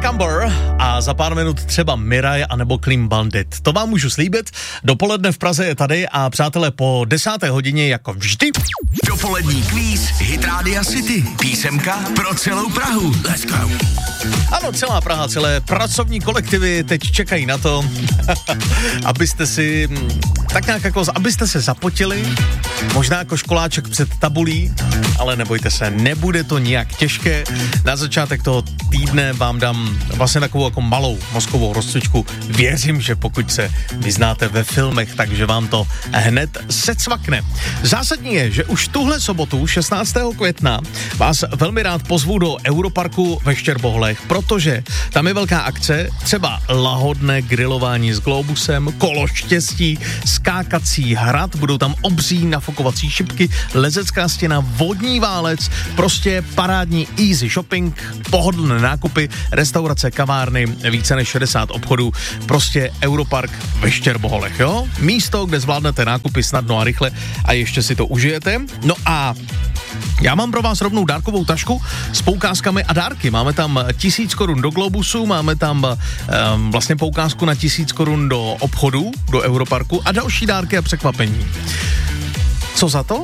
Cucumber a za pár minut třeba Mirai anebo Clean Bandit. To vám můžu slíbit. Dopoledne v Praze je tady a přátelé, po 10. hodině jako vždy. Dopolední kvíz Hit Radio City. Písemka pro celou Prahu. Let's go. Ano, celá Praha, celé pracovní kolektivy teď čekají na to, abyste si tak nějak jako, abyste se zapotili, možná jako školáček před tabulí, ale nebojte se, nebude to nijak těžké. Na začátek toho týdne vám dám vlastně takovou jako malou mozkovou rozcvičku. Věřím, že pokud se vyznáte ve filmech, takže vám to hned secvakne. Zásadní je, že už tuhle sobotu, 16. května, vás velmi rád pozvu do Europarku ve Štěrboholech, protože tam je velká akce, třeba lahodné grilování s globusem, kolo štěstí, skákací hrad, budou tam obří nafukovací šipky, lezecká stěna, vodní válec, prostě parádní easy shopping, pohodlné nákupy, restaurace, kavárny, více než 60 obchodů, prostě Europark ve Štěrboholech, jo? Místo, kde zvládnete nákupy snadno a rychle a ještě si to užijete. No a já mám pro vás rovnou dárkovou tašku s poukázkami a dárky. Máme tam 1000 korun do Globusu, máme tam vlastně poukázku na 1000 korun do obchodu, do Europarku a další dárky a překvapení. Co za to?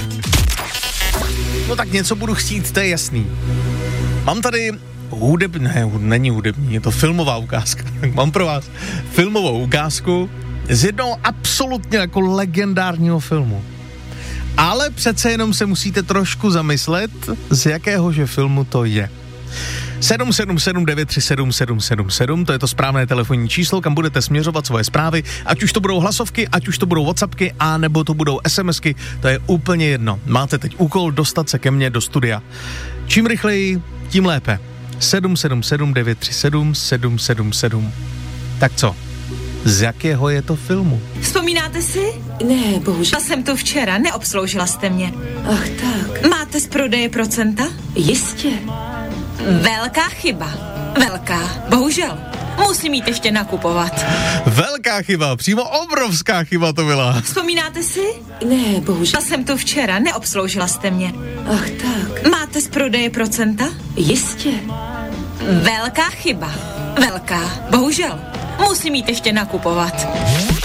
No tak něco budu chtít, to je jasný. Mám tady není hudební, je to filmová ukázka. Mám pro vás filmovou ukázku z jednoho absolutně jako legendárního filmu. Ale přece jenom se musíte trošku zamyslet, z jakéhože filmu to je. 777 937 777, to je to správné telefonní číslo, kam budete směřovat svoje zprávy, ať už to budou hlasovky, ať už to budou WhatsAppky, a nebo to budou SMSky, to je úplně jedno. Máte teď úkol dostat se ke mně do studia. Čím rychleji, tím lépe. 777 937 777. Tak co? Z jakého je to filmu? Vzpomínáte si? Ne, bohužel. Byla jsem tu včera, neobsloužila jste mě. Ach tak. Máte z prodeje procenta? Jistě. Velká chyba. Velká. Bohužel. Musím jít ještě nakupovat. Velká chyba, přímo obrovská chyba to byla. Vzpomínáte si? Ne, bohužel. Byla jsem tu včera, neobsloužila jste mě. Ach tak. Máte z prodeje procenta? Jistě. Velká chyba. Velká. Bohužel. Musím jít ještě nakupovat.